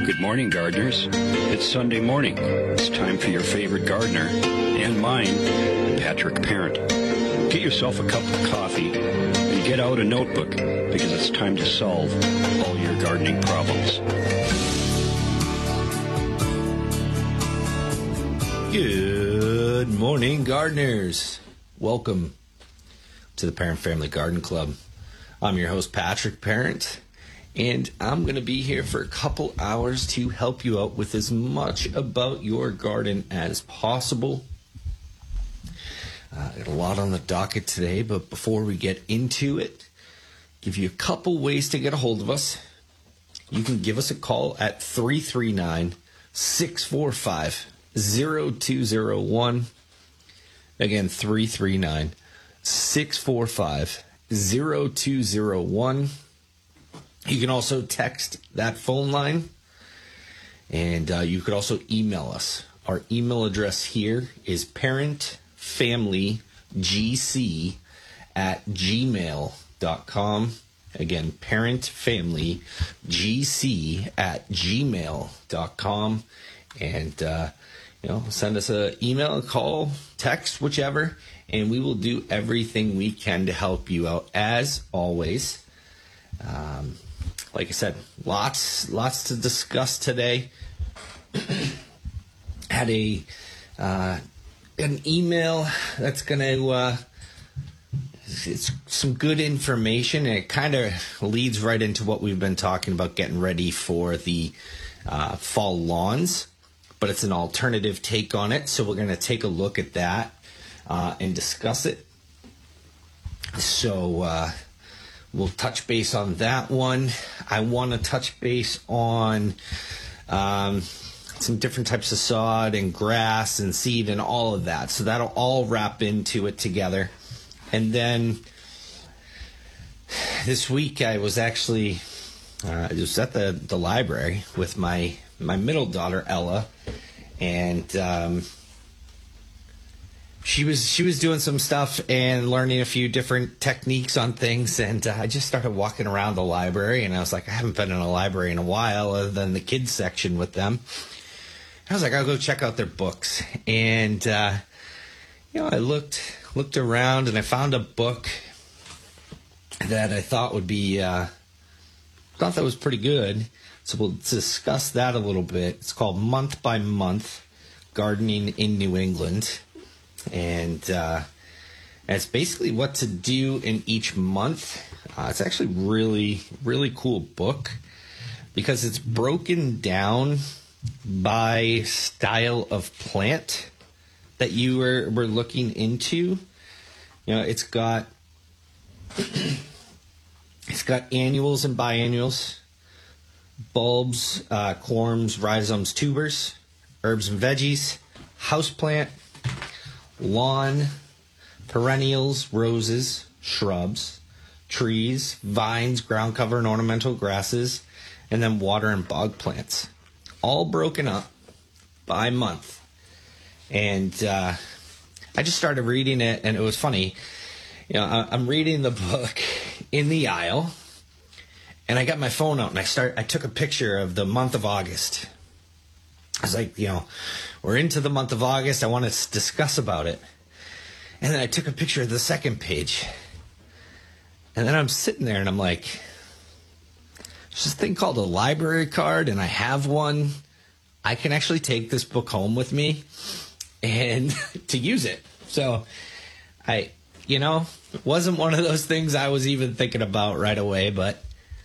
Good morning, gardeners. It's Sunday morning. It's time for your favorite gardener, and mine, Patrick Parent. Get yourself a cup of coffee and get out a notebook because it's time to solve all your gardening problems. Good morning, gardeners. Welcome to the Parent Family Garden Club. I'm your host, Patrick Parent, and I'm going to be here for a couple hours to help you out with as much about your garden as possible. Got a lot on the docket today, but before we get into it, give you a couple ways to get a hold of us. You can give us a call at 339-645-0201. Again, 339-645-0201. You can also text that phone line, and you could also email us. Our email address here is parentfamilygc@gmail.com. Again, parentfamilygc@gmail.com. And, send us an email, a call, text, whichever, and we will do everything we can to help you out, as always. Like I said, lots to discuss today. Had an email that's going to, it's some good information, and it kind of leads right into what we've been talking about, getting ready for the fall lawns, but it's an alternative take on it, so we're going to take a look at that and discuss it. So we'll touch base on that one. I want to touch base on some different types of sod and grass and seed and all of that. So that'll all wrap into it together. And then this week I was actually I was at the library with my middle daughter, Ella, and she was doing some stuff and learning a few different techniques on things, and I just started walking around the library, and I was like, I haven't been in a library in a while other than the kids section with them. I was like, I'll go check out their books. And, I looked around, and I found a book that I thought would be, thought that was pretty good. So we'll discuss that a little bit. It's called Month by Month, Gardening in New England. And it's basically what to do in each month. It's actually really, really cool book because it's broken down by style of plant that you were looking into. It's got annuals and biennials, bulbs, corms, rhizomes, tubers, herbs and veggies, houseplant, lawn, perennials, roses, shrubs, trees, vines, ground cover and ornamental grasses, and then water and bog plants. All broken up by month. And I just started reading it, and it was funny. I'm reading the book in the aisle, and I got my phone out, and I took a picture of the month of August. I was like, we're into the month of August. I want to discuss about it. And then I took a picture of the second page. And then I'm sitting there, and I'm like, there's this thing called a library card, and I have one. I can actually take this book home with me and to use it. So it wasn't one of those things I was even thinking about right away, but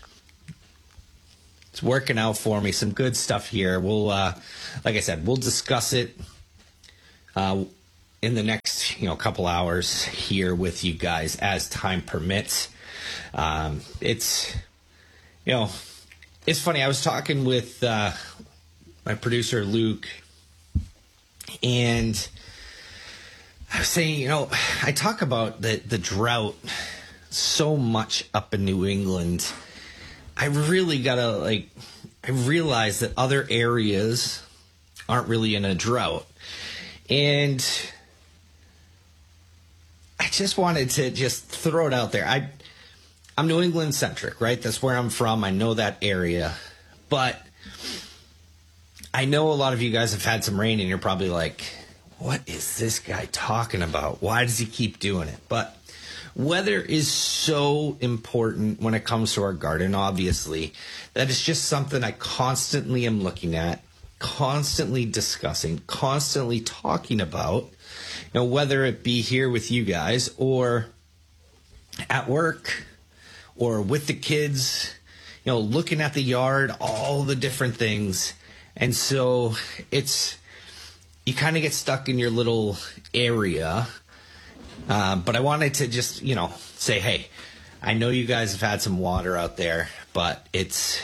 it's working out for me. Some good stuff here. We'll, like I said, we'll discuss it in the next, couple hours here with you guys as time permits. It's funny. I was talking with my producer, Luke, and I was saying, I talk about the drought so much up in New England. I really gotta, I realize that other areas aren't really in a drought. And I just wanted to just throw it out there. I'm New England centric, right? That's where I'm from. I know that area. But I know a lot of you guys have had some rain and you're probably like, what is this guy talking about? Why does he keep doing it? But weather is so important when it comes to our garden, obviously, that it's just something I constantly am looking at, constantly discussing, constantly talking about, whether it be here with you guys or at work or with the kids, looking at the yard, all the different things. And so you kind of get stuck in your little area. But I wanted to just, say, hey, I know you guys have had some water out there, but it's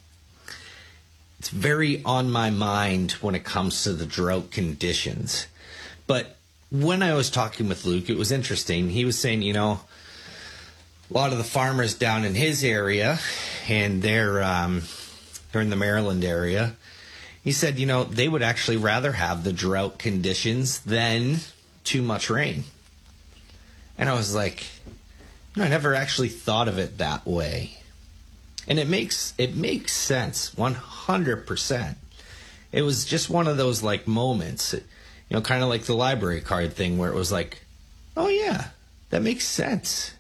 very on my mind when it comes to the drought conditions. But when I was talking with Luke, it was interesting. He was saying, a lot of the farmers down in his area, and they're in the Maryland area, he said, they would actually rather have the drought conditions than too much rain. And I was like, I never actually thought of it that way. And it makes sense, 100%. It was just one of those like moments, kind of like the library card thing where it was like, oh yeah, that makes sense.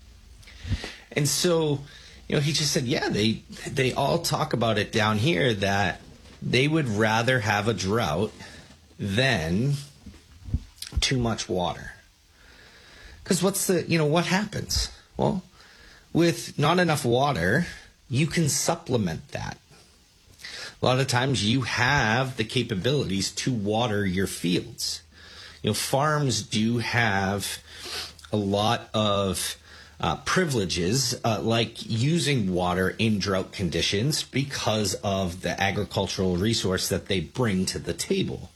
And so, he just said, yeah, they all talk about it down here that they would rather have a drought than too much water. Because what happens? Well, with not enough water, you can supplement that. A lot of times you have the capabilities to water your fields. Farms do have a lot of privileges, like using water in drought conditions because of the agricultural resource that they bring to the table.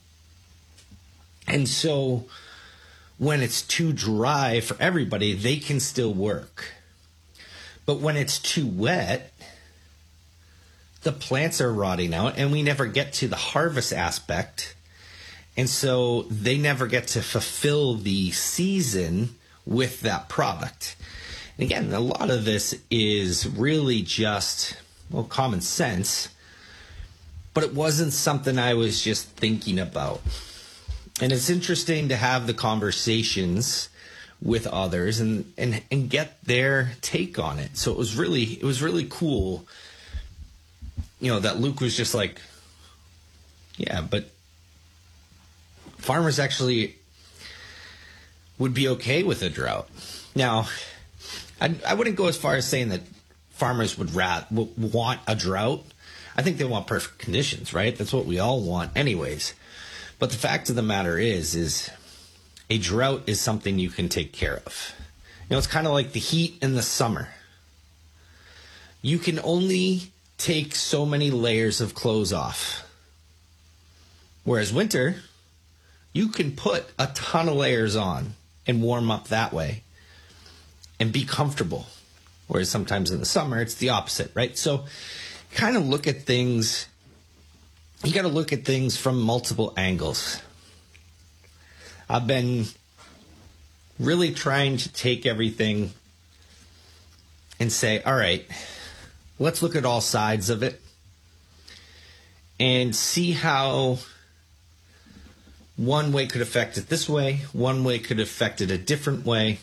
And so when it's too dry for everybody, they can still work. But when it's too wet, the plants are rotting out and we never get to the harvest aspect. And so they never get to fulfill the season with that product. And again, a lot of this is really just, common sense, but it wasn't something I was just thinking about. And it's interesting to have the conversations with others and get their take on it. So it was really cool, that Luke was just like, yeah, but farmers actually would be okay with a drought. Now, I wouldn't go as far as saying that farmers would want a drought. I think they want perfect conditions, right? That's what we all want anyways. But the fact of the matter is a drought is something you can take care of. It's kind of like the heat in the summer. You can only take so many layers of clothes off. Whereas winter, you can put a ton of layers on and warm up that way and be comfortable. Whereas sometimes in the summer, it's the opposite, right? So kind of look at things, you got to look at things from multiple angles. I've been really trying to take everything and say, all right, let's look at all sides of it and see how one way could affect it this way, one way could affect it a different way,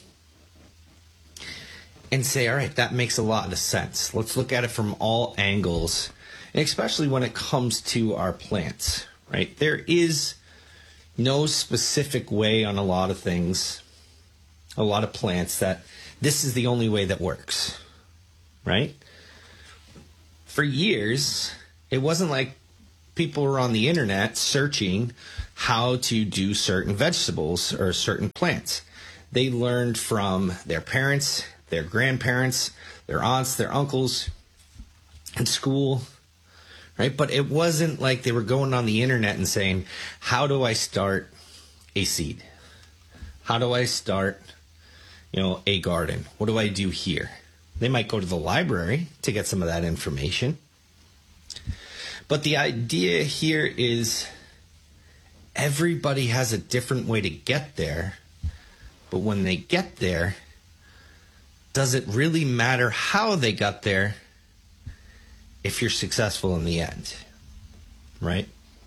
and say, all right, that makes a lot of sense. Let's look at it from all angles, and especially when it comes to our plants, right? There is no specific way on a lot of things, a lot of plants, that this is the only way that works, right? For years, it wasn't like people were on the internet searching how to do certain vegetables or certain plants. They learned from their parents, their grandparents, their aunts, their uncles, in school, right? But it wasn't like they were going on the internet and saying, how do I start a seed? How do I start, a garden? What do I do here? They might go to the library to get some of that information. But the idea here is everybody has a different way to get there. But when they get there, does it really matter how they got there if you're successful in the end, right?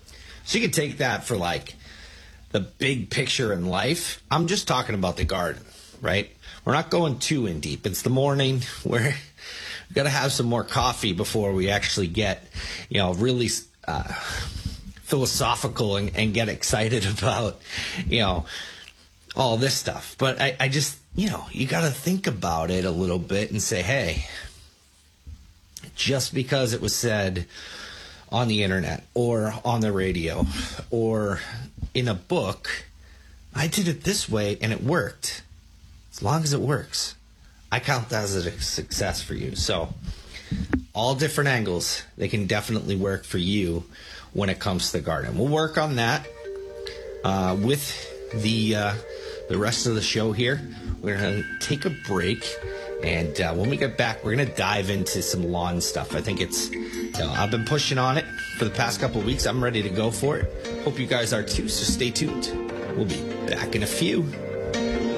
So you can take that for like the big picture in life. I'm just talking about the garden, right? We're not going too in deep. It's the morning. We've got to have some more coffee before we actually get, really philosophical and get excited about, all this stuff. But I just, you got to think about it a little bit and say, hey, just because it was said on the internet or on the radio or in a book, I did it this way and it worked. As long as it works, I count that as a success for you. So all different angles, they can definitely work for you when it comes to the garden. We'll work on that with the rest of the show here. We're going to take a break, and when we get back, we're going to dive into some lawn stuff. I think it's, I've been pushing on it for the past couple of weeks. I'm ready to go for it. Hope you guys are too, so stay tuned. We'll be back in a few.